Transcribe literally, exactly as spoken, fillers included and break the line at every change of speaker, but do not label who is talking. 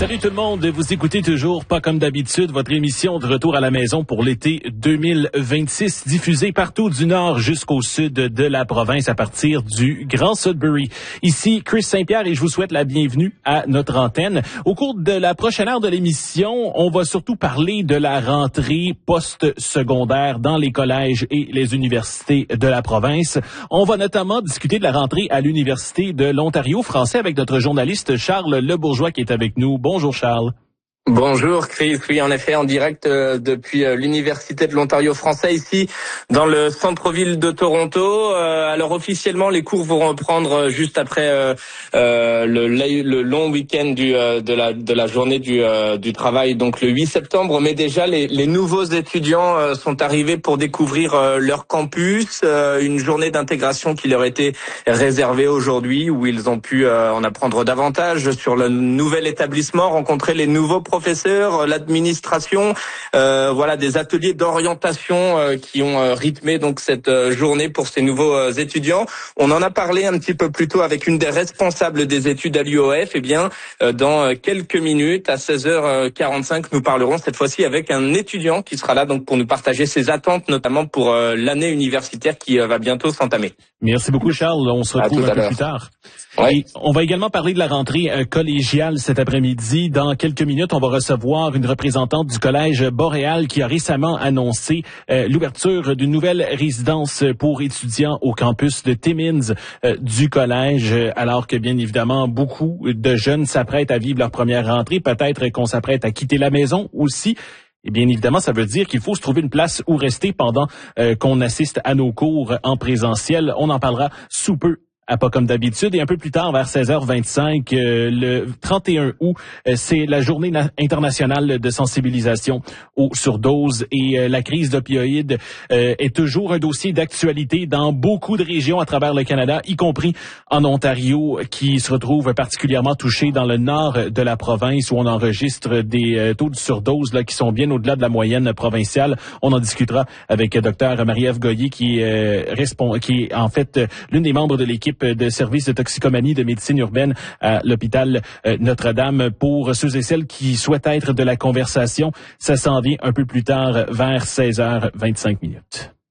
Salut tout le monde, vous écoutez toujours Pas comme d'habitude, votre émission de retour à la maison pour l'été deux mille vingt-six, diffusée partout du nord jusqu'au sud de la province à partir du Grand Sudbury. Ici Chris Saint-Pierre et je vous souhaite la bienvenue à notre antenne. Au cours de la prochaine heure de l'émission, on va surtout parler de la rentrée post-secondaire dans les collèges et les universités de la province. On va notamment discuter de la rentrée à l'Université de l'Ontario français avec notre journaliste Charles Lebourgeois qui est avec nous. Bonjour Charles.
Bonjour Chris, oui en effet en direct euh, depuis euh, l'Université de l'Ontario français ici dans le centre-ville de Toronto. Euh, alors officiellement les cours vont reprendre juste après euh, euh, le, le long week-end du, euh, de, la, de la journée du, euh, du travail, donc le huit septembre. Mais déjà les, les nouveaux étudiants euh, sont arrivés pour découvrir euh, leur campus, euh, une journée d'intégration qui leur était réservée aujourd'hui où ils ont pu euh, en apprendre davantage sur le nouvel établissement, rencontrer les nouveaux professeurs, l'administration, euh, voilà des ateliers d'orientation euh, qui ont euh, rythmé donc cette euh, journée pour ces nouveaux euh, étudiants. On en a parlé un petit peu plus tôt avec une des responsables des études à l'U O F. Eh bien, euh, dans quelques minutes, à seize heures quarante-cinq, nous parlerons cette fois-ci avec un étudiant qui sera là donc pour nous partager ses attentes, notamment pour euh, l'année universitaire qui euh, va bientôt s'entamer.
Merci beaucoup Charles. On se retrouve un peu plus tard.
Ouais.
Et on va également parler de la rentrée euh, collégiale cet après-midi. Dans quelques minutes, on va recevoir une représentante du Collège Boréal qui a récemment annoncé euh, l'ouverture d'une nouvelle résidence pour étudiants au campus de Timmins euh, du collège, alors que bien évidemment, beaucoup de jeunes s'apprêtent à vivre leur première rentrée. Peut-être qu'on s'apprête à quitter la maison aussi. Et bien évidemment, ça veut dire qu'il faut se trouver une place où rester pendant euh, qu'on assiste à nos cours en présentiel. On en parlera sous peu. À Pas comme d'habitude. Et un peu plus tard, vers seize heures vingt-cinq, euh, le trente et un août, euh, c'est la journée na- internationale de sensibilisation aux surdoses. Et euh, la crise d'opioïdes euh, est toujours un dossier d'actualité dans beaucoup de régions à travers le Canada, y compris en Ontario, qui se retrouve particulièrement touché dans le nord de la province où on enregistre des euh, taux de surdose là, qui sont bien au-delà de la moyenne provinciale. On en discutera avec Dr Marie-Ève Goyer, qui, euh, respond, qui est en fait euh, l'une des membres de l'équipe de services de toxicomanie de médecine urbaine à l'hôpital Notre-Dame. Pour ceux et celles qui souhaitent être de la conversation, ça s'en vient un peu plus tard vers seize heures vingt-cinq minutes.